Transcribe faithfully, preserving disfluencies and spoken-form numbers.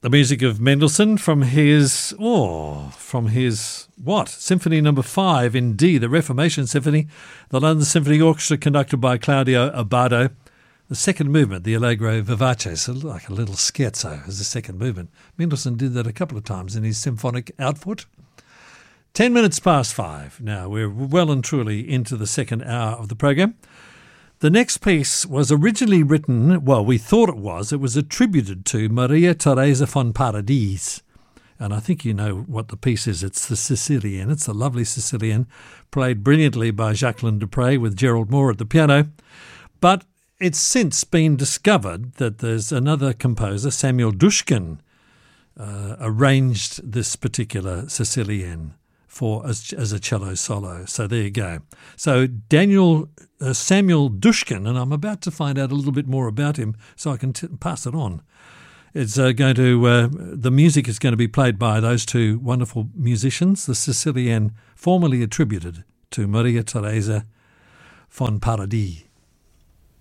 The music of Mendelssohn from his, oh, from his, what? Symphony number five in D, the Reformation Symphony, the London Symphony Orchestra conducted by Claudio Abbado. The second movement, the Allegro Vivace, so like a little scherzo as the second movement. Mendelssohn did that a couple of times in his symphonic output. Ten minutes past five. Now, we're well and truly into the second hour of the program. The next piece was originally written, well, we thought it was, it was attributed to Maria Teresa von Paradis. And I think you know what the piece is. It's the Sicilian. It's a lovely Sicilian, played brilliantly by Jacqueline Dupre with Gerald Moore at the piano. But it's since been discovered that there's another composer, Samuel Dushkin, uh, arranged this particular Sicilian for as, as a cello solo. So there you go. So Daniel uh, Samuel Dushkin, and I'm about to find out a little bit more about him so I can t- pass it on. It's uh, going to uh, the music is going to be played by those two wonderful musicians, the Sicilian formerly attributed to Maria Teresa von Paradis.